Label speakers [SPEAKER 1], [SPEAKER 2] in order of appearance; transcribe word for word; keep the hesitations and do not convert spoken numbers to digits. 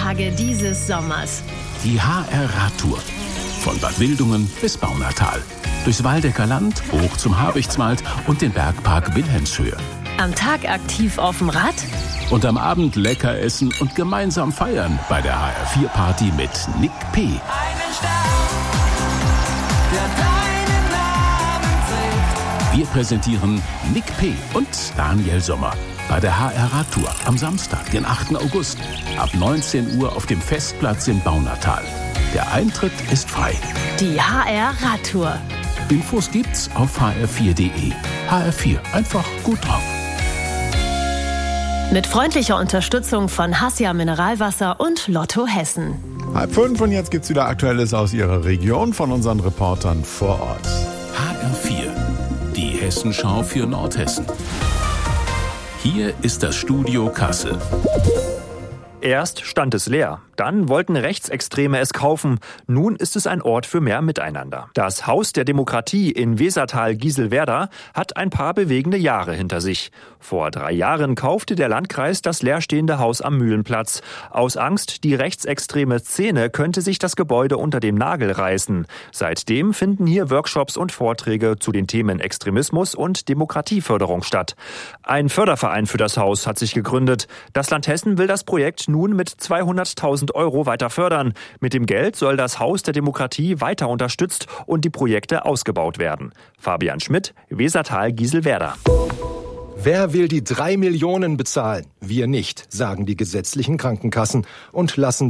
[SPEAKER 1] Tage dieses Sommers.
[SPEAKER 2] Die H R-Radtour. Von Bad Wildungen bis Baunatal. Durchs Waldecker Land, hoch zum Habichtswald und den Bergpark Wilhelmshöhe.
[SPEAKER 1] Am Tag aktiv auf dem Rad.
[SPEAKER 2] Und am Abend lecker essen und gemeinsam feiern bei der H R vier Party mit Nick P.
[SPEAKER 3] Einen Stern, der deinen Namen trägt.
[SPEAKER 2] Wir präsentieren Nick P. und Daniel Sommer bei der H R-Radtour am Samstag, den achten August, ab neunzehn Uhr auf dem Festplatz in Baunatal. Der Eintritt ist frei.
[SPEAKER 1] Die H R-Radtour.
[SPEAKER 2] Infos gibt's auf h r vier punkt de. H R vier, einfach gut drauf.
[SPEAKER 1] Mit freundlicher Unterstützung von Hassia Mineralwasser und Lotto Hessen.
[SPEAKER 4] Halb fünf und jetzt gibt's wieder Aktuelles aus Ihrer Region von unseren Reportern vor Ort.
[SPEAKER 2] H R vier, die Hessenschau für Nordhessen. Hier ist das Studio Kassel.
[SPEAKER 5] Erst stand es leer, dann wollten Rechtsextreme es kaufen. Nun ist es ein Ort für mehr Miteinander. Das Haus der Demokratie in Wesertal-Gieselwerda hat ein paar bewegende Jahre hinter sich. Vor drei Jahren kaufte der Landkreis das leerstehende Haus am Mühlenplatz. Aus Angst, die rechtsextreme Szene könnte sich das Gebäude unter dem Nagel reißen. Seitdem finden hier Workshops und Vorträge zu den Themen Extremismus und Demokratieförderung statt. Ein Förderverein für das Haus hat sich gegründet. Das Land Hessen will das Projekt nun mit zweihunderttausend Euro weiter fördern. Mit dem Geld soll das Haus der Demokratie weiter unterstützt und die Projekte ausgebaut werden. Fabian Schmidt, Wesertal-Gieselwerda.
[SPEAKER 6] Wer will die drei Millionen bezahlen? Wir nicht, sagen die gesetzlichen Krankenkassen und lassen